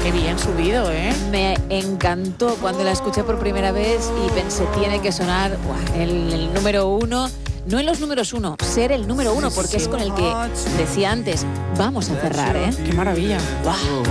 Qué bien subido, ¿eh? Me encantó cuando la escuché por primera vez y pensé, tiene que sonar el número uno. No en los números uno, ser el número uno, porque es con el que decía antes, vamos a cerrar, ¿eh? Qué maravilla. ¡Guau!